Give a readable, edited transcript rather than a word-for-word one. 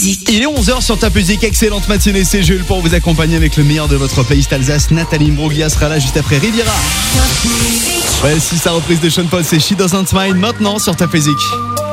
Il est 11h sur Top Music, excellente matinée, c'est Jules pour vous accompagner avec le meilleur de votre playlist Alsace. Nathalie Imbruglia sera là juste après Riviera. Voici sa reprise de Sean Paul, c'est She Doesn't Mind maintenant sur Top Music.